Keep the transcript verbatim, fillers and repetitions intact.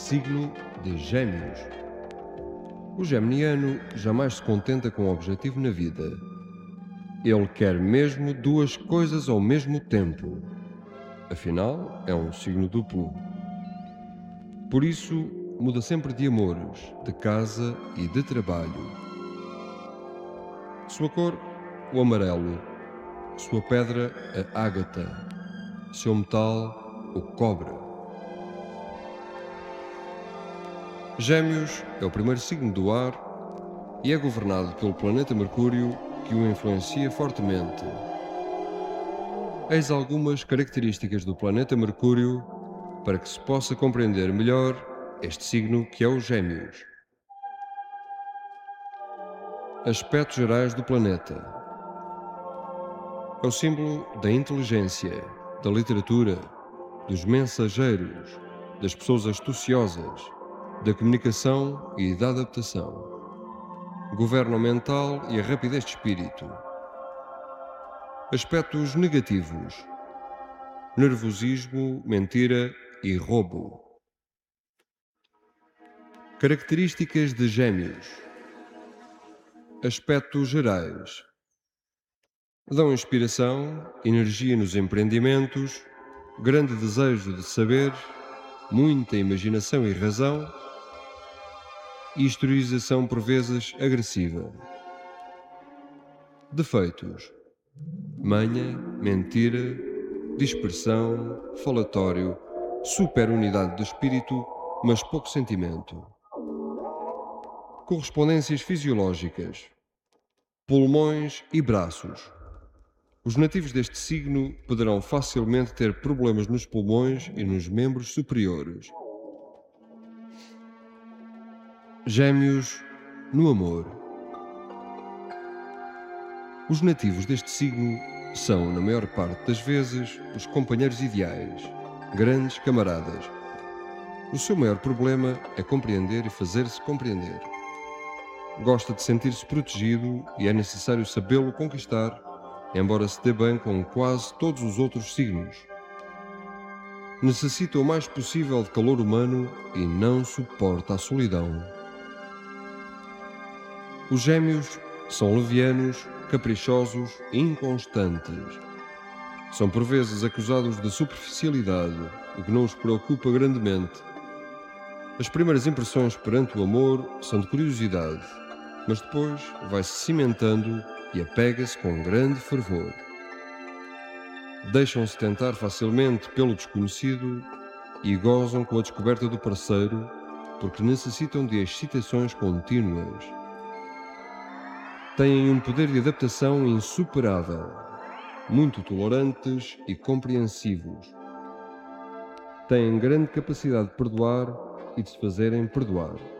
Signo de Gêmeos. O geminiano jamais se contenta com o objetivo na vida. Ele quer mesmo duas coisas ao mesmo tempo. Afinal, é um signo duplo. Por isso, muda sempre de amores, de casa e de trabalho. Sua cor, o amarelo. Sua pedra, a ágata. Seu metal, o cobre. Gêmeos é o primeiro signo do ar e é governado pelo planeta Mercúrio, que o influencia fortemente. Eis algumas características do planeta Mercúrio para que se possa compreender melhor este signo que é o Gêmeos. Aspectos gerais do planeta. É o símbolo da inteligência, da literatura, dos mensageiros, das pessoas astuciosas, da comunicação e da adaptação. Governo mental e a rapidez de espírito. Aspectos negativos: nervosismo, mentira e roubo. Características de Gêmeos. Aspectos gerais: dão inspiração, energia nos empreendimentos, grande desejo de saber, muita imaginação e razão, e exteriorização por vezes agressiva. Defeitos: manha, mentira, dispersão, falatório, superunidade do espírito, mas pouco sentimento. Correspondências fisiológicas: pulmões e braços. Os nativos deste signo poderão facilmente ter problemas nos pulmões e nos membros superiores. Gêmeos no amor. Os nativos deste signo são, na maior parte das vezes, os companheiros ideais, grandes camaradas. O seu maior problema é compreender e fazer-se compreender. Gosta de sentir-se protegido e é necessário sabê-lo conquistar, embora se dê bem com quase todos os outros signos. Necessita o mais possível de calor humano e não suporta a solidão. Os Gêmeos são levianos, caprichosos e inconstantes. São por vezes acusados de superficialidade, o que não os preocupa grandemente. As primeiras impressões perante o amor são de curiosidade, mas depois vai-se cimentando e apega-se com grande fervor. Deixam-se tentar facilmente pelo desconhecido e gozam com a descoberta do parceiro, porque necessitam de excitações contínuas. Têm um poder de adaptação insuperável, muito tolerantes e compreensivos. Têm grande capacidade de perdoar e de se fazerem perdoar.